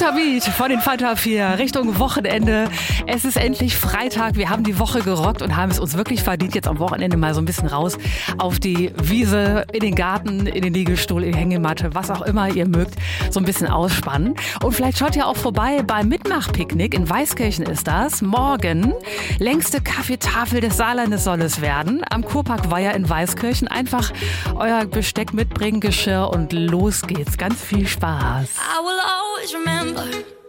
Guter Beat von den Fanta 4 Richtung Wochenende. Es ist endlich Freitag. Wir haben die Woche gerockt und haben es uns wirklich verdient, jetzt am Wochenende mal so ein bisschen raus auf die Wiese, in den Garten, in den Liegestuhl, in die Hängematte, was auch immer ihr mögt, so ein bisschen ausspannen. Und vielleicht schaut ihr auch vorbei beim Mitmachpicknick. In Weißkirchen ist das. Morgen. Längste Kaffeetafel des Saarlandes soll es werden. Am Kurparkweiher in Weißkirchen. Einfach euer Besteck mitbringen, Geschirr und los geht's. Ganz viel Spaß. I will always remember